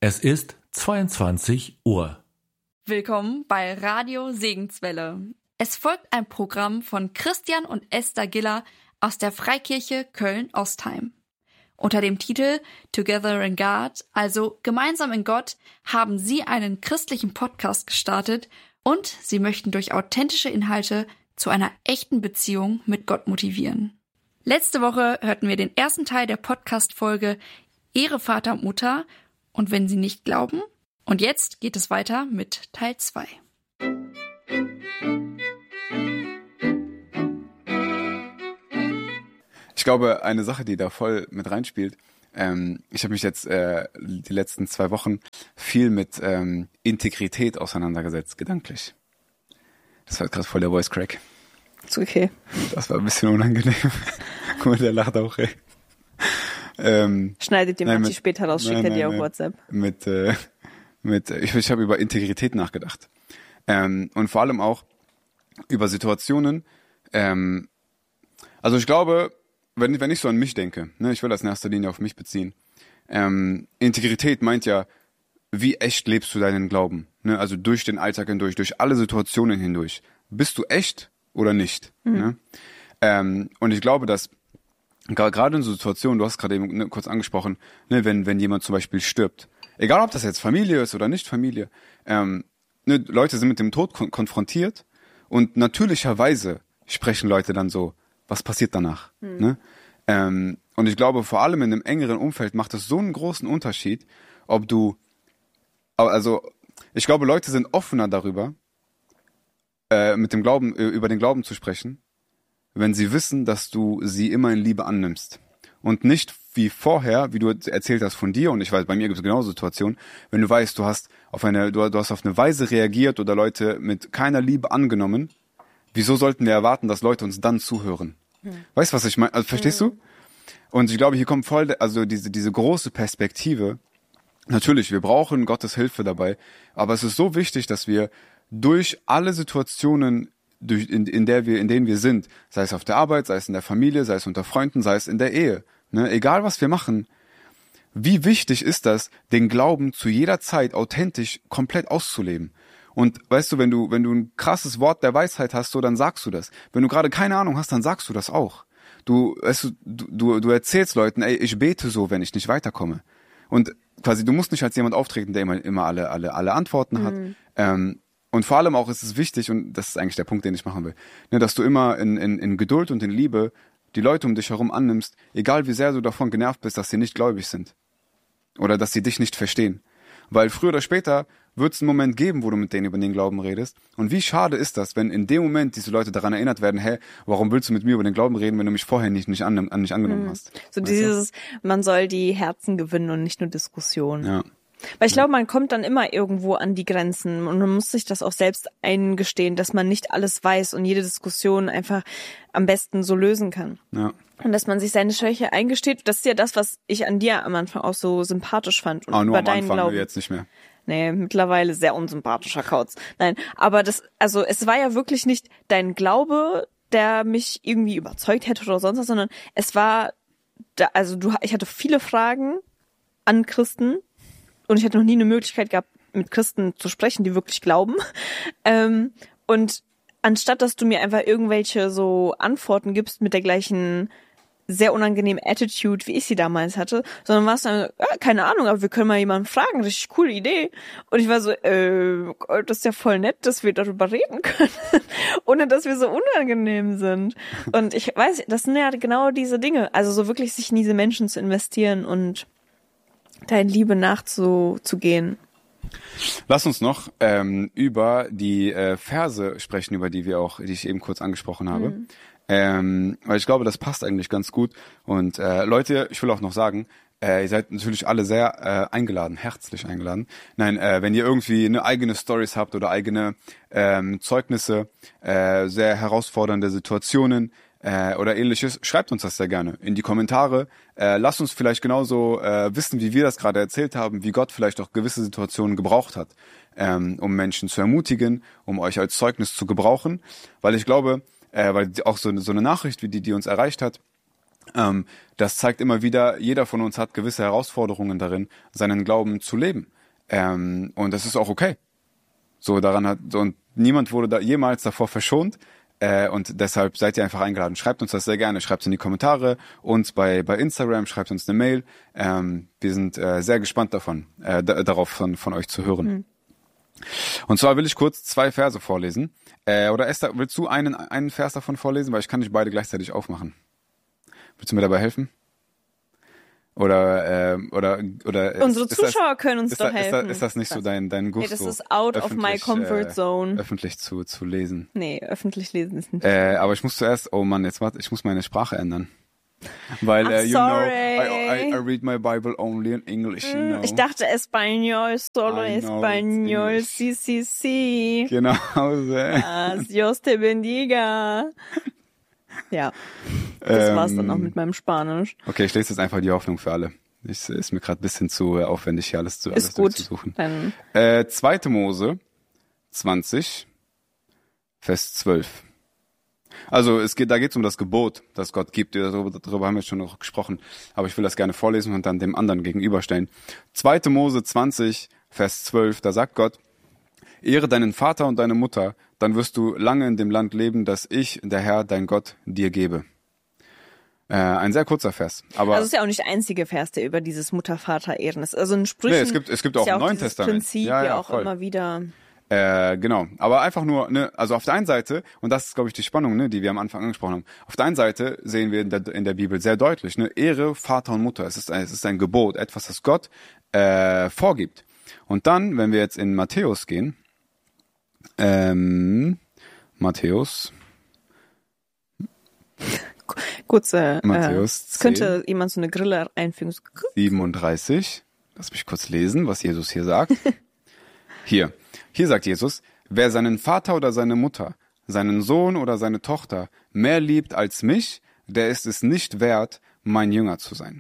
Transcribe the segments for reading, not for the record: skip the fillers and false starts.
Es ist 22 Uhr. Willkommen bei Radio Segenswelle. Es folgt ein Programm von Christian und Esther Giller aus der Freikirche Köln-Ostheim. Unter dem Titel Together in God, also gemeinsam in Gott, haben sie einen christlichen Podcast gestartet und sie möchten durch authentische Inhalte zu einer echten Beziehung mit Gott motivieren. Letzte Woche hörten wir den ersten Teil der Podcast-Folge Ehre Vater und Mutter und wenn sie nicht glauben. Und jetzt geht es weiter mit Teil 2. Ich glaube, eine Sache, die da voll mit reinspielt, ich habe mich jetzt die letzten 2 Wochen viel mit Integrität auseinandergesetzt, gedanklich. Das war gerade voll der Voice Crack. Ist okay. Das war ein bisschen unangenehm. Guck mal, der lacht auch, ey. Schneidet dir Matti später raus, schickt er dir auf WhatsApp. Ich habe über Integrität nachgedacht. Und vor allem auch über Situationen. Also ich glaube, wenn ich so an mich denke, ne, ich will das in erster Linie auf mich beziehen. Integrität meint ja, wie echt lebst du deinen Glauben? Ne? Also durch den Alltag hindurch, durch alle Situationen hindurch. Bist du echt oder nicht? Ne? Und ich glaube, dass gerade in so Situationen, du hast gerade eben kurz angesprochen, ne, wenn jemand zum Beispiel stirbt, egal ob das jetzt Familie ist oder nicht Familie, ne, Leute sind mit dem Tod konfrontiert und natürlicherweise sprechen Leute dann so, was passiert danach? Ne? Und ich glaube, vor allem in einem engeren Umfeld macht es so einen großen Unterschied, ob du, also ich glaube, Leute sind offener darüber, mit dem Glauben, über den Glauben zu sprechen, wenn sie wissen, dass du sie immer in Liebe annimmst. Und nicht wie vorher, wie du erzählt hast von dir, und ich weiß, bei mir gibt es genau Situationen, wenn du weißt, du hast auf eine Weise reagiert oder Leute mit keiner Liebe angenommen, wieso sollten wir erwarten, dass Leute uns dann zuhören? Weißt du, was ich meine? Also, verstehst du? Und ich glaube, hier kommt voll, also diese große Perspektive. Natürlich, wir brauchen Gottes Hilfe dabei, aber es ist so wichtig, dass wir durch alle Situationen, in denen wir sind, sei es auf der Arbeit, sei es in der Familie, sei es unter Freunden, sei es in der Ehe, ne, egal was wir machen, wie wichtig ist das, den Glauben zu jeder Zeit authentisch komplett auszuleben. Und weißt du, wenn du ein krasses Wort der Weisheit hast, so, dann sagst du das. Wenn du gerade keine Ahnung hast, dann sagst du das auch. Du erzählst Leuten, ey, ich bete so, wenn ich nicht weiterkomme. Und quasi, du musst nicht als jemand auftreten, der immer alle Antworten hat. Und vor allem auch ist es wichtig, und das ist eigentlich der Punkt, den ich machen will, ne, dass du immer in Geduld und in Liebe die Leute um dich herum annimmst, egal wie sehr du davon genervt bist, dass sie nicht gläubig sind. Oder dass sie dich nicht verstehen. Weil früher oder später wird es einen Moment geben, wo du mit denen über den Glauben redest. Und wie schade ist das, wenn in dem Moment diese Leute daran erinnert werden, hey, warum willst du mit mir über den Glauben reden, wenn du mich vorher nicht angenommen hast? So weißt du? Man soll die Herzen gewinnen und nicht nur Diskussionen. Ja. Weil ich glaube, man kommt dann immer irgendwo an die Grenzen und man muss sich das auch selbst eingestehen, dass man nicht alles weiß und jede Diskussion einfach am besten so lösen kann. Ja. Und dass man sich seine Schwäche eingesteht, das ist ja das, was ich an dir am Anfang auch so sympathisch fand. Und nur über am deinen Anfang, Glauben. jetzt nicht mehr. Nee, mittlerweile sehr unsympathischer Kauz. Nein, aber es war ja wirklich nicht dein Glaube, der mich irgendwie überzeugt hätte oder sonst was, sondern es war, ich hatte viele Fragen an Christen und ich hatte noch nie eine Möglichkeit gehabt, mit Christen zu sprechen, die wirklich glauben. Und anstatt, dass du mir einfach irgendwelche so Antworten gibst mit der gleichen sehr unangenehmen Attitude, wie ich sie damals hatte, sondern warst dann, keine Ahnung, aber wir können mal jemanden fragen, richtig coole Idee. Und ich war so, das ist ja voll nett, dass wir darüber reden können, ohne dass wir so unangenehm sind. Und ich weiß, das sind ja genau diese Dinge, also so wirklich sich in diese Menschen zu investieren und da in Liebe nachzugehen. Lass uns noch über die Verse sprechen, die ich eben kurz angesprochen habe. Weil ich glaube, das passt eigentlich ganz gut. Und Leute, ich will auch noch sagen, ihr seid natürlich alle sehr eingeladen, herzlich eingeladen. Nein, wenn ihr irgendwie eine eigene Stories habt oder eigene Zeugnisse, sehr herausfordernde Situationen, oder ähnliches, schreibt uns das sehr gerne in die Kommentare. Lasst uns vielleicht genauso wissen, wie wir das gerade erzählt haben, wie Gott vielleicht auch gewisse Situationen gebraucht hat, um Menschen zu ermutigen, um euch als Zeugnis zu gebrauchen. Weil ich glaube, weil auch so eine Nachricht, wie die uns erreicht hat, das zeigt immer wieder, jeder von uns hat gewisse Herausforderungen darin, seinen Glauben zu leben. Und das ist auch okay. So und niemand wurde da jemals davor verschont. Und deshalb seid ihr einfach eingeladen. Schreibt uns das sehr gerne. Schreibt es in die Kommentare, uns bei Instagram, schreibt uns eine Mail. Wir sind sehr gespannt darauf von euch zu hören. Und zwar will ich kurz 2 Verse vorlesen. Oder Esther, willst du einen Vers davon vorlesen? Weil ich kann nicht beide gleichzeitig aufmachen. Willst du mir dabei helfen? Oder unsere Zuschauer können uns doch helfen. Ist das nicht so dein Gusto? Nee, das ist out of my comfort zone. Öffentlich zu lesen. Nee, öffentlich lesen ist nicht. Aber ich muss zuerst, oh Mann, ich muss meine Sprache ändern. Weil, I'm you sorry. know, I read my Bible only in English, you know. Ich dachte Español, solo I know, Español, it's sí, sí, sí. Genau. Dios te bendiga. Ja, das war's dann auch mit meinem Spanisch. Okay, ich lese jetzt einfach die Hoffnung für alle. Ist mir gerade ein bisschen zu aufwendig, hier alles durchzusuchen. Dann 2. Mose 20, Vers 12. Also da geht's um das Gebot, das Gott gibt. Darüber haben wir schon noch gesprochen. Aber ich will das gerne vorlesen und dann dem anderen gegenüberstellen. 2. Mose 20, Vers 12, da sagt Gott: Ehre deinen Vater und deine Mutter, dann wirst du lange in dem Land leben, das ich, der Herr, dein Gott, dir gebe. Ein sehr kurzer Vers. Aber also es ist ja auch nicht der einzige Vers, der über dieses Mutter-Vater-Ehren ist. Also in Sprüchen es gibt auch im Neuen Testament. Prinzip ja auch voll. Immer wieder. Genau, aber einfach nur, ne, also auf der einen Seite, und das ist, glaube ich, die Spannung, ne, die wir am Anfang angesprochen haben, auf der einen Seite sehen wir in der Bibel sehr deutlich, ne, Ehre Vater und Mutter, es ist ein Gebot, etwas, das Gott vorgibt. Und dann, wenn wir jetzt in Matthäus gehen, Matthäus Matthäus 10, könnte jemand so eine Grille einfügen. 37, lass mich kurz lesen, was Jesus hier sagt. Hier sagt Jesus: Wer seinen Vater oder seine Mutter, seinen Sohn oder seine Tochter mehr liebt als mich, der ist es nicht wert, mein Jünger zu sein.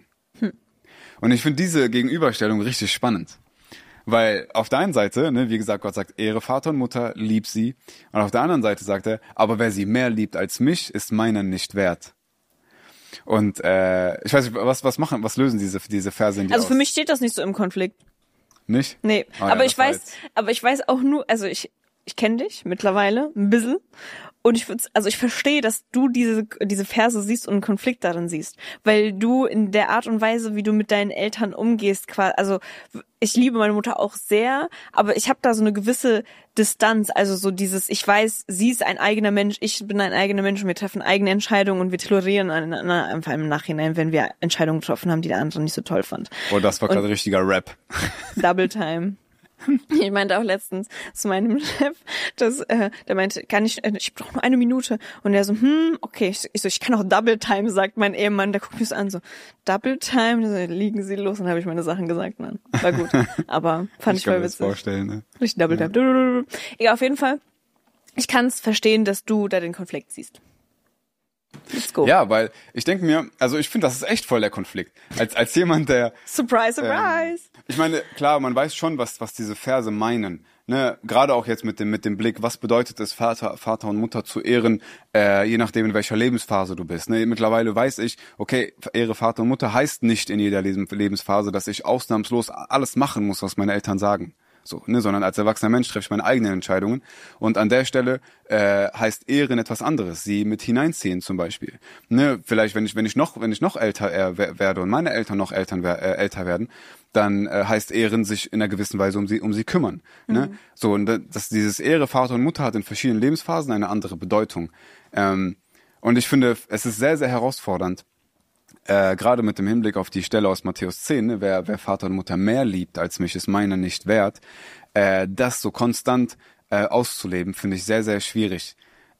Und ich finde diese Gegenüberstellung richtig spannend. Weil auf der einen Seite, ne, wie gesagt, Gott sagt, ehre Vater und Mutter, lieb sie. Und auf der anderen Seite sagt er, aber wer sie mehr liebt als mich, ist meiner nicht wert. Und ich weiß nicht, was lösen diese Verse in dir Also aus? für mich steht das nicht so im Konflikt. Nicht? Nee, Oh, aber ja, ich weiß auch nur, also ich kenne dich mittlerweile ein bisschen und ich verstehe, dass du diese Verse siehst und einen Konflikt darin siehst, weil du in der Art und Weise, wie du mit deinen Eltern umgehst, also ich liebe meine Mutter auch sehr, aber ich habe da so eine gewisse Distanz, also so dieses, ich weiß, sie ist ein eigener Mensch, ich bin ein eigener Mensch und wir treffen eigene Entscheidungen und wir tolerieren einander einfach im Nachhinein, wenn wir Entscheidungen getroffen haben, die der andere nicht so toll fand. Oh, das war gerade richtiger Rap. Double Time. Ich meinte auch letztens zu meinem Chef, der meinte, ich brauche nur 1 Minute. Und der so, okay. Ich kann auch Double Time, sagt mein Ehemann. Der guckt mich so an, so, Double Time? So, liegen Sie los. Und dann habe ich meine Sachen gesagt. Mann. War gut. Aber fand ich voll witzig. Ich kann mir das vorstellen, ne? Richtig Double Time. Egal, auf jeden Fall. Ich kann es verstehen, dass du da den Konflikt siehst. Let's go. Ja, weil ich denke mir, also ich finde, das ist echt voll der Konflikt. Als jemand, der... Surprise, surprise! Ich meine, klar, man weiß schon, was diese Verse meinen. Ne? Gerade auch jetzt mit dem Blick, was bedeutet es, Vater und Mutter zu ehren, je nachdem, in welcher Lebensphase du bist. Ne? Mittlerweile weiß ich, okay, Ehre Vater und Mutter heißt nicht in jeder Lebensphase, dass ich ausnahmslos alles machen muss, was meine Eltern sagen. So, ne, sondern als erwachsener Mensch treffe ich meine eigenen Entscheidungen. Und an der Stelle heißt Ehren etwas anderes, sie mit hineinziehen zum Beispiel. Ne, vielleicht, wenn ich noch älter werde und meine Eltern noch älter werden, dann heißt Ehren sich in einer gewissen Weise um sie kümmern. Ne? So, und dieses Ehre Vater und Mutter hat in verschiedenen Lebensphasen eine andere Bedeutung. Und ich finde, es ist sehr, sehr herausfordernd, gerade mit dem Hinblick auf die Stelle aus Matthäus 10, ne, wer Vater und Mutter mehr liebt als mich, ist meiner nicht wert, das so konstant auszuleben, finde ich sehr, sehr schwierig.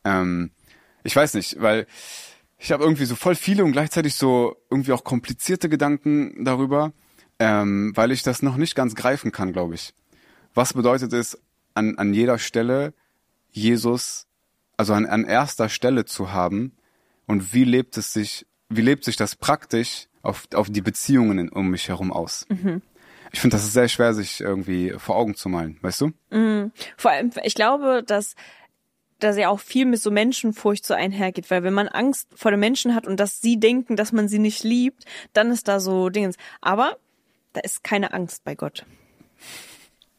Ich weiß nicht, weil ich habe irgendwie so voll viele und gleichzeitig so irgendwie auch komplizierte Gedanken darüber, weil ich das noch nicht ganz greifen kann, glaube ich. Was bedeutet es, an jeder Stelle Jesus, also an erster Stelle zu haben, und wie lebt sich das praktisch auf die Beziehungen um mich herum aus? Ich finde, das ist sehr schwer, sich irgendwie vor Augen zu malen, weißt du? Vor allem, ich glaube, dass ja auch viel mit so Menschenfurcht so einhergeht, weil wenn man Angst vor den Menschen hat und dass sie denken, dass man sie nicht liebt, dann ist da so Dingens. Aber da ist keine Angst bei Gott.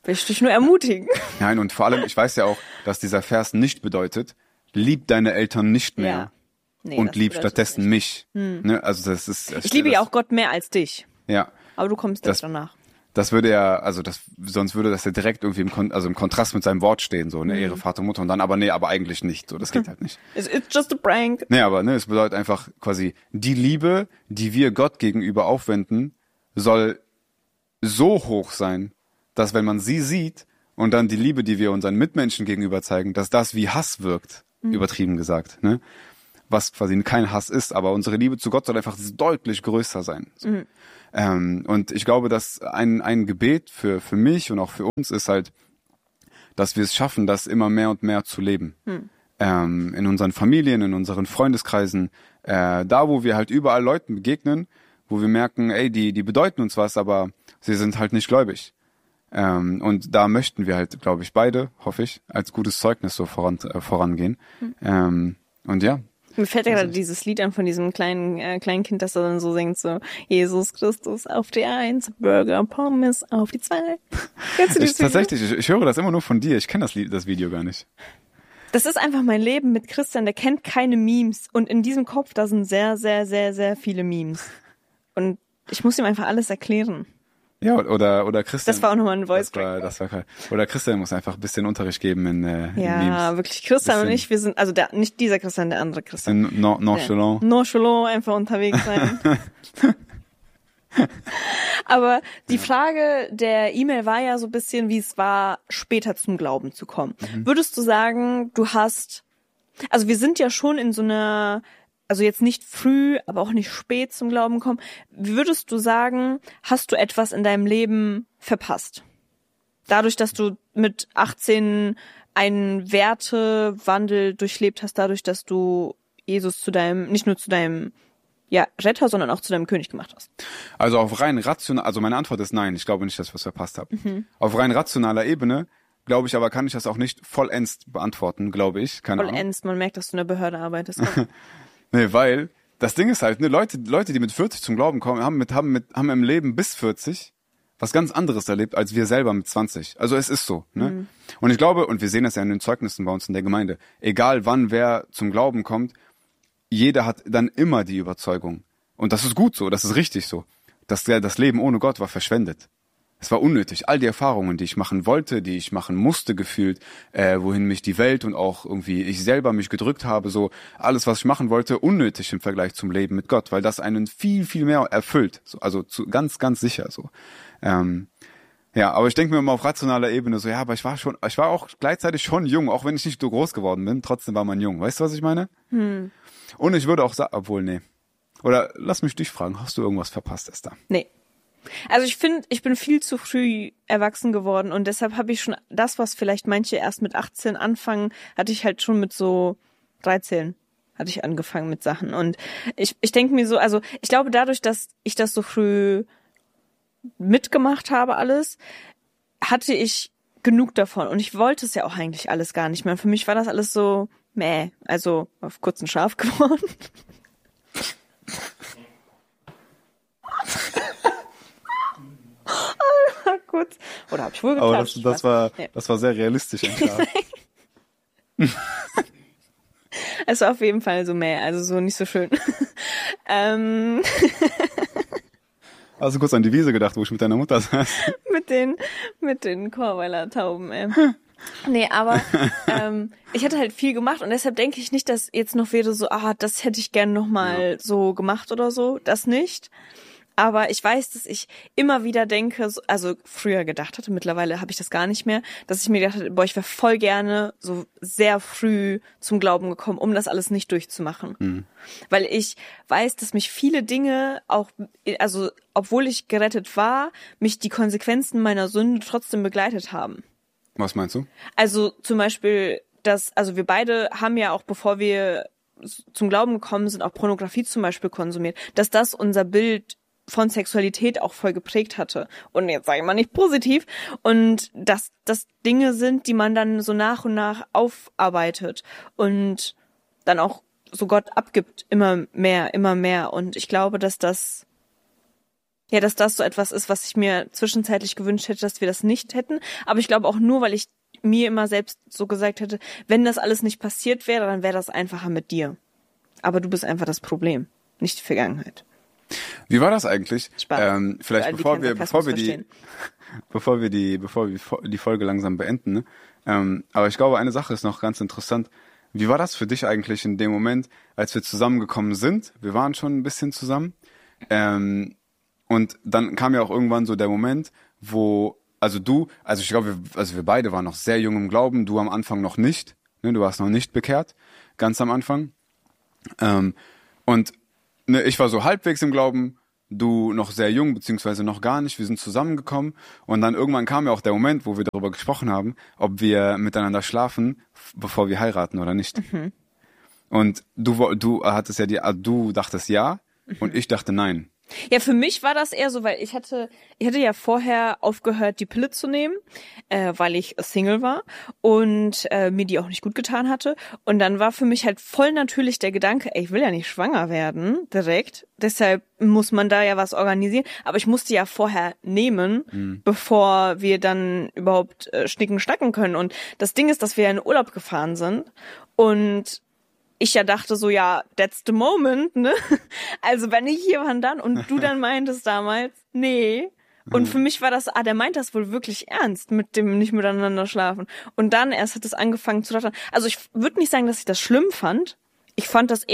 Will ich dich nur ermutigen. Nein, und vor allem, ich weiß ja auch, dass dieser Vers nicht bedeutet, lieb deine Eltern nicht mehr Ja. Nee, und das lieb bedeutet stattdessen mich. Ne? Also das ist. Ich liebe ja auch Gott mehr als dich. Ja. Aber du kommst jetzt danach. Das würde ja, also sonst würde das ja direkt irgendwie im Kontrast mit seinem Wort stehen, so, ne, Ehre, Vater, Mutter und dann, aber eigentlich nicht, so, das geht halt nicht. It's just a prank. Nee, aber, ne, es bedeutet einfach quasi, die Liebe, die wir Gott gegenüber aufwenden, soll so hoch sein, dass wenn man sie sieht und dann die Liebe, die wir unseren Mitmenschen gegenüber zeigen, dass das wie Hass wirkt, übertrieben gesagt, ne? Was quasi kein Hass ist, aber unsere Liebe zu Gott soll einfach deutlich größer sein. So. Und ich glaube, dass ein Gebet für mich und auch für uns ist halt, dass wir es schaffen, das immer mehr und mehr zu leben. In unseren Familien, in unseren Freundeskreisen, da wo wir halt überall Leuten begegnen, wo wir merken, ey, die bedeuten uns was, aber sie sind halt nicht gläubig. Und da möchten wir halt, glaube ich, beide, hoffe ich, als gutes Zeugnis so vorangehen. Und ja. Mir fällt ja gerade dieses Lied an von diesem kleinen Kind, das dann so singt, so Jesus Christus auf die 1, Burger, Pommes auf die 2. Kennst du das Tatsächlich, ich höre das immer nur von dir. Ich kenne das Video gar nicht. Das ist einfach mein Leben mit Christian, der kennt keine Memes. Und in diesem Kopf, da sind sehr, sehr, sehr, sehr viele Memes. Und ich muss ihm einfach alles erklären. Ja, oder Christian. Das war auch nochmal ein Voice Crack. Das war geil. Oder Christian muss einfach ein bisschen Unterricht geben in Memes. Ja, wirklich. Christian und ich, wir sind, also nicht dieser Christian, der andere Christian. Nonchalant. Nonchalant, einfach unterwegs sein. Aber die Frage der E-Mail war ja so ein bisschen, wie es war, später zum Glauben zu kommen. Würdest du sagen, also wir sind ja schon in so einer, also jetzt nicht früh, aber auch nicht spät zum Glauben kommen. Würdest du sagen, hast du etwas in deinem Leben verpasst? Dadurch, dass du mit 18 einen Wertewandel durchlebt hast, dadurch, dass du Jesus nicht nur zu deinem Retter, sondern auch zu deinem König gemacht hast. Also auf rein rational, also meine Antwort ist nein. Ich glaube nicht, dass ich was verpasst habe. Auf rein rationaler Ebene glaube ich aber, kann ich das auch nicht vollends beantworten, glaube ich. Keine Ahnung. Vollends, man merkt, dass du in der Behörde arbeitest. Nee, weil das Ding ist halt, ne, Leute, die mit 40 zum Glauben kommen, haben im Leben bis 40 was ganz anderes erlebt als wir selber mit 20. Also es ist so, ne? Und ich glaube, und wir sehen das ja in den Zeugnissen bei uns in der Gemeinde, egal wann wer zum Glauben kommt, jeder hat dann immer die Überzeugung. Und das ist gut so, das ist richtig so. Dass das Leben ohne Gott war verschwendet. Es war unnötig. All die Erfahrungen, die ich machen wollte, die ich machen musste gefühlt, wohin mich die Welt und auch irgendwie ich selber mich gedrückt habe, so alles, was ich machen wollte, unnötig im Vergleich zum Leben mit Gott, weil das einen viel, viel mehr erfüllt. So, also ganz, ganz sicher so. Ja, aber ich denke mir immer auf rationaler Ebene so, ja, aber ich war auch gleichzeitig schon jung, auch wenn ich nicht so groß geworden bin, trotzdem war man jung. Weißt du, was ich meine? Und ich würde auch sagen, obwohl, nee. Oder lass mich dich fragen, hast du irgendwas verpasst, Esther? Nee. Also ich finde, ich bin viel zu früh erwachsen geworden und deshalb habe ich schon das, was vielleicht manche erst mit 18 anfangen, hatte ich halt schon mit so 13 hatte ich angefangen mit Sachen. Und ich denke mir so, also ich glaube dadurch, dass ich das so früh mitgemacht habe alles, hatte ich genug davon und ich wollte es ja auch eigentlich alles gar nicht mehr. Für mich war das alles so also auf kurzen Schaf geworden. Kurz. Oder habe ich wohl geklatscht? Aber das war sehr realistisch. Es war auf jeden Fall so also so nicht so schön. Hast du kurz an die Wiese gedacht, wo ich mit deiner Mutter saß? mit den Chorweiler Tauben, Nee, aber ich hatte halt viel gemacht und deshalb denke ich nicht, dass jetzt noch wäre so, das hätte ich gern nochmal so gemacht oder so. Das nicht. Aber ich weiß, dass ich immer wieder denke, also früher gedacht hatte, mittlerweile habe ich das gar nicht mehr, dass ich mir gedacht habe, ich wäre voll gerne so sehr früh zum Glauben gekommen, um das alles nicht durchzumachen. Weil ich weiß, dass mich viele Dinge auch, also obwohl ich gerettet war, mich die Konsequenzen meiner Sünde trotzdem begleitet haben. Was meinst du? Also zum Beispiel, wir beide haben ja auch, bevor wir zum Glauben gekommen sind, auch Pornografie zum Beispiel konsumiert, dass das unser Bild von Sexualität auch voll geprägt hatte. Und jetzt sage ich mal nicht positiv. Und dass das Dinge sind, die man dann so nach und nach aufarbeitet und dann auch so Gott abgibt, immer mehr. Und ich glaube, dass das Ja, dass das so etwas ist, was ich mir zwischenzeitlich gewünscht hätte, dass wir das nicht hätten. Aber ich glaube auch nur, weil ich mir immer selbst so gesagt hätte, wenn das alles nicht passiert wäre, dann wäre das einfacher mit dir. Aber du bist einfach das Problem, nicht die Vergangenheit. Wie war das eigentlich? Spannend. Vielleicht bevor wir die Folge langsam beenden, ne? Aber ich glaube, eine Sache ist noch ganz interessant. Wie war das für dich eigentlich in dem Moment, als wir zusammengekommen sind? Wir waren schon ein bisschen zusammen. Und dann kam ja auch irgendwann so der Moment, wo, ich glaube, wir beide waren noch sehr jung im Glauben, du am Anfang noch nicht, ne? Du warst noch nicht bekehrt, ganz am Anfang. Und ne, ich war so halbwegs im Glauben, du noch sehr jung, beziehungsweise noch gar nicht. Wir sind zusammengekommen und dann irgendwann kam ja auch der Moment, wo wir darüber gesprochen haben, ob wir miteinander schlafen, bevor wir heiraten oder nicht. Mhm. Und du hattest ja du dachtest ja und ich dachte nein. Ja, für mich war das eher so, weil ich hatte ja vorher aufgehört, die Pille zu nehmen, weil ich Single war und mir die auch nicht gut getan hatte. Und dann war für mich halt voll natürlich der Gedanke, ey, ich will ja nicht schwanger werden direkt. Deshalb muss man da ja was organisieren. Aber ich musste ja vorher nehmen, bevor wir dann überhaupt schnicken, schnacken können. Und das Ding ist, dass wir ja in Urlaub gefahren sind und ich ja dachte so, ja, that's the moment, ne? Also wenn ich hier war, dann und du dann meintest damals, nee. Und für mich war das, der meint das wohl wirklich ernst mit dem nicht miteinander schlafen. Und dann erst hat es angefangen zu rattern. Also ich würde nicht sagen, dass ich das schlimm fand. Ich fand das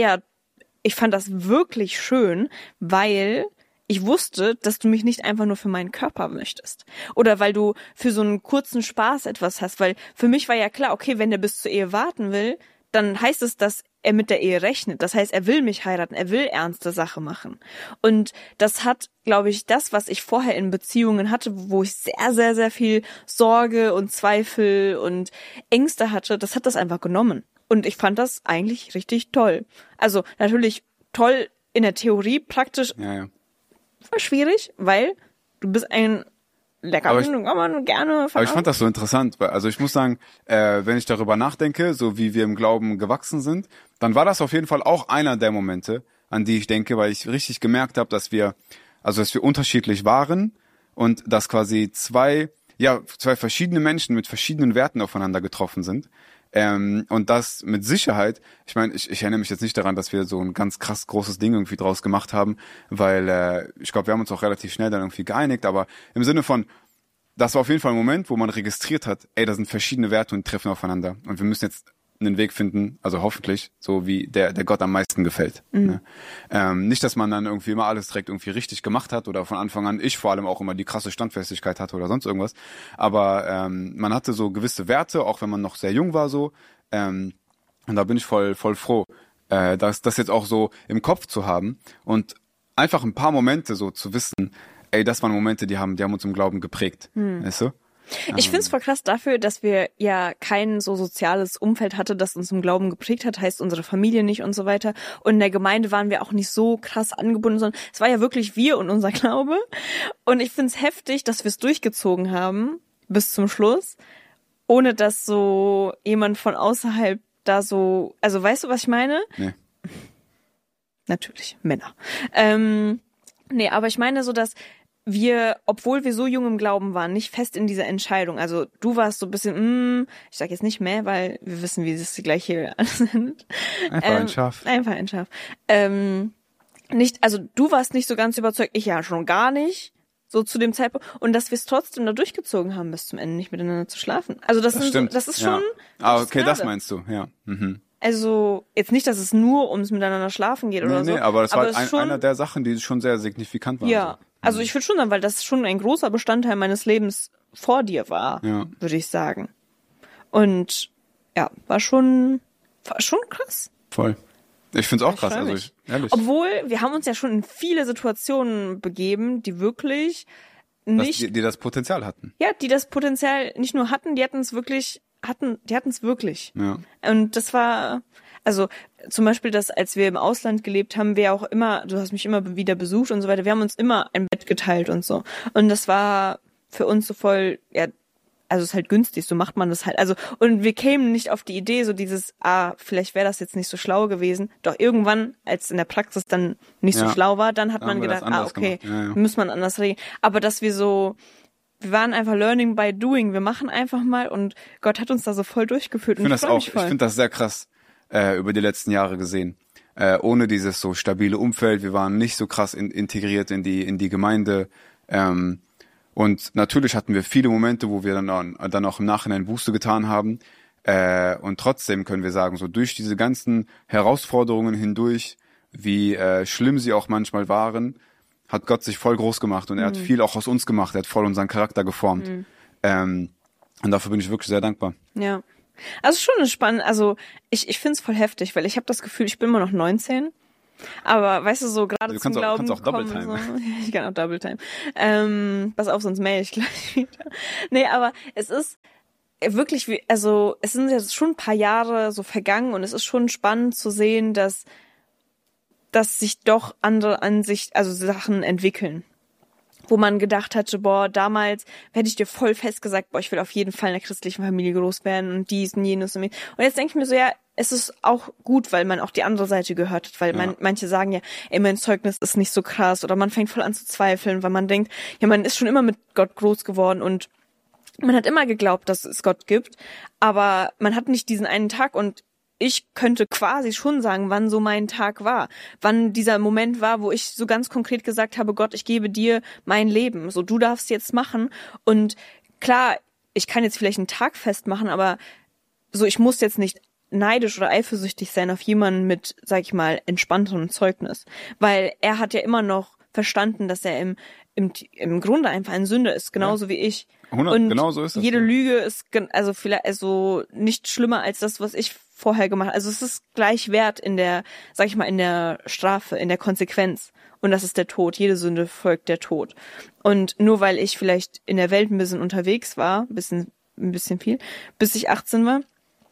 wirklich schön, weil ich wusste, dass du mich nicht einfach nur für meinen Körper möchtest. Oder weil du für so einen kurzen Spaß etwas hast. Weil für mich war ja klar, okay, wenn der bis zur Ehe warten will, dann heißt es, dass er mit der Ehe rechnet. Das heißt, er will mich heiraten, er will ernste Sache machen. Und das hat, glaube ich, das, was ich vorher in Beziehungen hatte, wo ich sehr, sehr, sehr viel Sorge und Zweifel und Ängste hatte, das hat das einfach genommen. Und ich fand das eigentlich richtig toll. Also natürlich toll in der Theorie, praktisch ja. War schwierig, weil du bist ein Leckerchen, kann man gerne Aber ich fand das so interessant, weil, also ich muss sagen, wenn ich darüber nachdenke, so wie wir im Glauben gewachsen sind, dann war das auf jeden Fall auch einer der Momente, an die ich denke, weil ich richtig gemerkt habe, dass wir unterschiedlich waren und dass quasi zwei verschiedene Menschen mit verschiedenen Werten aufeinander getroffen sind. Und das mit Sicherheit, ich meine, ich erinnere mich jetzt nicht daran, dass wir so ein ganz krass großes Ding irgendwie draus gemacht haben, weil ich glaube, wir haben uns auch relativ schnell dann irgendwie geeinigt, aber im Sinne von, das war auf jeden Fall ein Moment, wo man registriert hat, ey, da sind verschiedene Werte und die treffen aufeinander und wir müssen jetzt einen Weg finden, also hoffentlich, so wie der Gott am meisten gefällt. Mhm. Ne? Nicht, dass man dann irgendwie immer alles direkt irgendwie richtig gemacht hat oder von Anfang an ich vor allem auch immer die krasse Standfestigkeit hatte oder sonst irgendwas, aber man hatte so gewisse Werte, auch wenn man noch sehr jung war so und da bin ich voll froh, das jetzt auch so im Kopf zu haben und einfach ein paar Momente so zu wissen, ey, das waren Momente, die haben uns im Glauben geprägt, weißt du? Ich find's voll krass dafür, dass wir ja kein so soziales Umfeld hatte, das uns im Glauben geprägt hat, heißt unsere Familie nicht und so weiter. Und in der Gemeinde waren wir auch nicht so krass angebunden, sondern es war ja wirklich wir und unser Glaube. Und ich find's heftig, dass wir es durchgezogen haben bis zum Schluss, ohne dass so jemand von außerhalb da so, also weißt du, was ich meine? Nee. Natürlich, Männer. Nee, aber ich meine so, dass wir, obwohl wir so jung im Glauben waren, nicht fest in dieser Entscheidung. Also du warst so ein bisschen, ich sag jetzt nicht mehr, weil wir wissen, wie das gleich hier alles sind. Einfach ein Schaf. Also du warst nicht so ganz überzeugt, ich ja schon gar nicht, so zu dem Zeitpunkt. Und dass wir es trotzdem da durchgezogen haben, bis zum Ende nicht miteinander zu schlafen. Also das ist schon. Okay, das meinst du, ja. Mhm. Also jetzt nicht, dass es nur ums miteinander schlafen geht oder so. Nee, aber das war einer der Sachen, die schon sehr signifikant waren. Ja. So. Also ich würde schon sagen, weil das schon ein großer Bestandteil meines Lebens vor dir war, würde ich sagen. Und ja, war schon krass. Voll. Ich find's auch krass, also ehrlich. Obwohl, wir haben uns ja schon in viele Situationen begeben, die wirklich nicht... Die das Potenzial hatten. Ja, die das Potenzial nicht nur hatten, die hatten es wirklich. Ja. Und das war... Also zum Beispiel, dass als wir im Ausland gelebt haben, wir auch immer, du hast mich immer wieder besucht und so weiter, wir haben uns immer ein Bett geteilt und so. Und das war für uns so voll, ja, also ist halt günstig, so macht man das halt. Also, und wir kämen nicht auf die Idee, so dieses, vielleicht wäre das jetzt nicht so schlau gewesen. Doch irgendwann, als in der Praxis dann nicht so schlau war, dann hat man gedacht, okay, muss man anders regeln. Aber dass wir waren einfach learning by doing. Wir machen einfach mal und Gott hat uns da so voll durchgeführt. Ich finde das sehr krass über die letzten Jahre gesehen. Ohne dieses so stabile Umfeld, wir waren nicht so krass integriert in die Gemeinde. Und natürlich hatten wir viele Momente, wo wir dann auch im Nachhinein Buße getan haben. Und trotzdem können wir sagen, so durch diese ganzen Herausforderungen hindurch, wie schlimm sie auch manchmal waren, hat Gott sich voll groß gemacht und er hat viel auch aus uns gemacht, er hat voll unseren Charakter geformt. Und dafür bin ich wirklich sehr dankbar. Ja. Also schon spannend, also ich find's voll heftig, weil ich habe das Gefühl, ich bin immer noch 19, aber weißt du, so gerade zum Glauben kannst auch kommen, Double Time. so, ich kann auch Double Time. Pass auf, sonst mail ich gleich wieder. Nee, aber es ist wirklich, also es sind jetzt schon ein paar Jahre so vergangen und es ist schon spannend zu sehen, dass sich doch andere also Sachen entwickeln. Wo man gedacht hatte, damals hätte ich dir voll fest gesagt, ich will auf jeden Fall in einer christlichen Familie groß werden und dies und jenes und jetzt denke ich mir so, ja, es ist auch gut, weil man auch die andere Seite gehört hat, weil manche sagen ja, mein Zeugnis ist nicht so krass oder man fängt voll an zu zweifeln, weil man denkt, ja, man ist schon immer mit Gott groß geworden und man hat immer geglaubt, dass es Gott gibt, aber man hat nicht diesen einen Tag und ich könnte quasi schon sagen, wann so mein Tag war, wann dieser Moment war, wo ich so ganz konkret gesagt habe, Gott, ich gebe dir mein Leben, so du darfst jetzt machen und klar, ich kann jetzt vielleicht einen Tag festmachen, aber so ich muss jetzt nicht neidisch oder eifersüchtig sein auf jemanden mit, sag ich mal, entspannterem Zeugnis, weil er hat ja immer noch verstanden, dass er im Grunde einfach ein Sünder ist, genauso wie ich. 100, und genau so ist das. Jede Lüge ist also vielleicht nicht schlimmer als das, was ich vorher gemacht habe. Also es ist gleich wert in der, sag ich mal, in der Strafe, in der Konsequenz. Und das ist der Tod. Jede Sünde folgt der Tod. Und nur weil ich vielleicht in der Welt ein bisschen unterwegs war, ein bisschen viel, bis ich 18 war,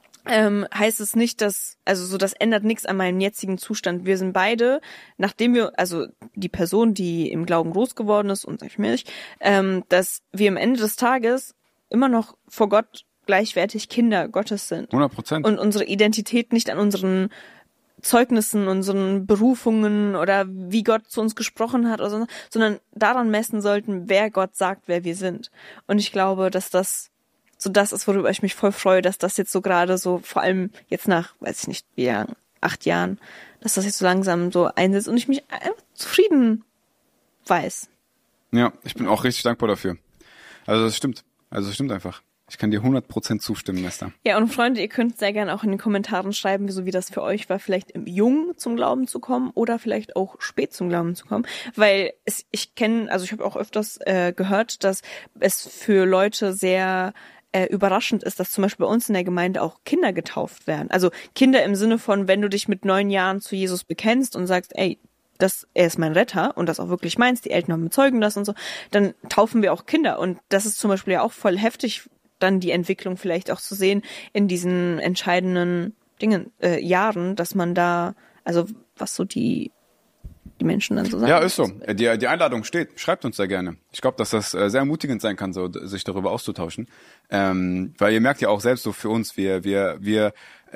heißt es nicht, das ändert nichts an meinem jetzigen Zustand. Wir sind beide, nachdem wir, also die Person, die im Glauben groß geworden ist und sag ich mir nicht, dass wir am Ende des Tages immer noch vor Gott gleichwertig Kinder Gottes sind. 100%. Und unsere Identität nicht an unseren Zeugnissen, unseren Berufungen oder wie Gott zu uns gesprochen hat oder so, sondern daran messen sollten, wer Gott sagt, wer wir sind. Und ich glaube, dass das ist, worüber ich mich voll freue, dass das jetzt so gerade so, vor allem jetzt nach, weiß ich nicht, wie lang, 8 Jahren, dass das jetzt so langsam so einsetzt und ich mich einfach zufrieden weiß. Ja, ich bin auch richtig dankbar dafür. Also das stimmt. Einfach. Ich kann dir 100% zustimmen, Esther. Ja, und Freunde, ihr könnt sehr gerne auch in den Kommentaren schreiben, wie das für euch war, vielleicht im Jungen zum Glauben zu kommen oder vielleicht auch spät zum Glauben zu kommen. Weil ich habe auch öfters gehört, dass es für Leute sehr überraschend ist, dass zum Beispiel bei uns in der Gemeinde auch Kinder getauft werden. Also Kinder im Sinne von, wenn du dich mit 9 Jahren zu Jesus bekennst und sagst, er ist mein Retter und das auch wirklich meinst, die Eltern bezeugen das und so, dann taufen wir auch Kinder. Und das ist zum Beispiel ja auch voll heftig, dann die Entwicklung vielleicht auch zu sehen in diesen entscheidenden Jahren, dass man da, also was so die Menschen dann so sagen. Ja, ist so. Die Einladung steht. Schreibt uns sehr gerne. Ich glaube, dass das sehr ermutigend sein kann, so sich darüber auszutauschen. Weil ihr merkt ja auch selbst so für uns, wir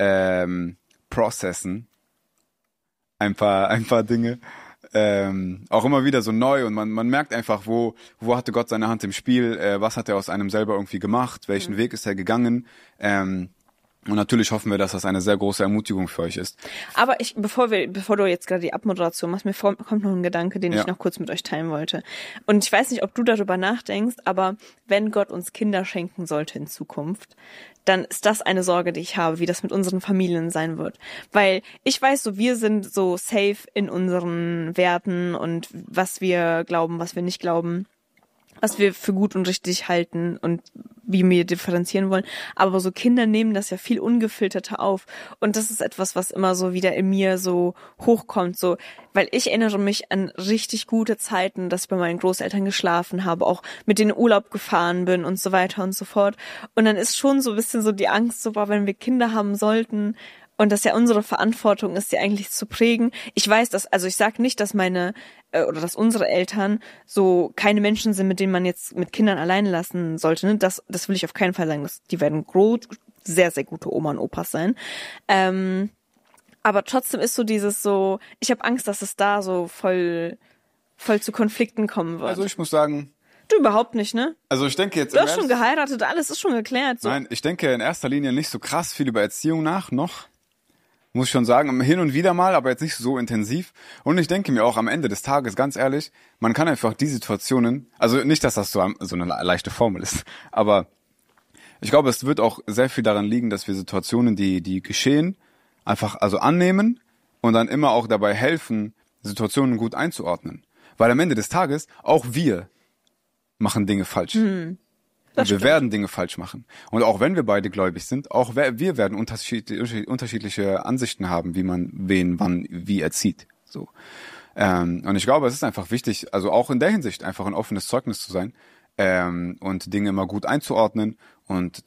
processen ein paar Dinge auch immer wieder so neu und man merkt einfach, wo hatte Gott seine Hand im Spiel, was hat er aus einem selber irgendwie gemacht, welchen Weg ist er gegangen. Und natürlich hoffen wir, dass das eine sehr große Ermutigung für euch ist. Aber bevor du jetzt gerade die Abmoderation machst, kommt noch ein Gedanke, den ich noch kurz mit euch teilen wollte. Und ich weiß nicht, ob du darüber nachdenkst, aber wenn Gott uns Kinder schenken sollte in Zukunft, dann ist das eine Sorge, die ich habe, wie das mit unseren Familien sein wird. Weil ich weiß so, wir sind so safe in unseren Werten und was wir glauben, was wir nicht glauben, was wir für gut und richtig halten und wie wir differenzieren wollen. Aber so Kinder nehmen das ja viel ungefilterter auf. Und das ist etwas, was immer so wieder in mir so hochkommt. So, weil ich erinnere mich an richtig gute Zeiten, dass ich bei meinen Großeltern geschlafen habe, auch mit denen in Urlaub gefahren bin und so weiter und so fort. Und dann ist schon so ein bisschen so die Angst, so, wenn wir Kinder haben sollten, Und dass ja unsere Verantwortung ist, sie eigentlich zu prägen. Ich weiß, also ich sage nicht, dass dass unsere Eltern so keine Menschen sind, mit denen man jetzt mit Kindern alleine lassen sollte. Ne? Das will ich auf keinen Fall sagen. Die werden sehr, sehr gute Oma und Opas sein. Aber trotzdem ist so dieses so, ich habe Angst, dass es da so voll zu Konflikten kommen wird. Also ich muss sagen, du überhaupt nicht, ne? also ich denke jetzt... Du hast schon geheiratet, alles ist schon geklärt. So. Nein, ich denke in erster Linie nicht so krass viel über Erziehung noch. Muss ich schon sagen, hin und wieder mal, aber jetzt nicht so intensiv. Und ich denke mir auch am Ende des Tages, ganz ehrlich, man kann einfach die Situationen, also nicht, dass das so eine leichte Formel ist, aber ich glaube, es wird auch sehr viel daran liegen, dass wir Situationen, die geschehen, einfach also annehmen und dann immer auch dabei helfen, Situationen gut einzuordnen. Weil am Ende des Tages, auch wir machen Dinge falsch. Und wir werden Dinge falsch machen. Und auch wenn wir beide gläubig sind, auch wir werden unterschiedliche Ansichten haben, wie man wen, wann, wie erzieht. So. Und ich glaube, es ist einfach wichtig, also auch in der Hinsicht einfach ein offenes Zeugnis zu sein und Dinge immer gut einzuordnen und